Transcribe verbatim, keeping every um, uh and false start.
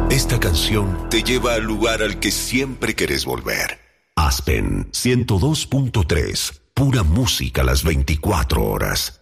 Esta canción te lleva al lugar al que siempre querés volver. Aspen ciento dos punto tres, pura música las veinticuatro horas.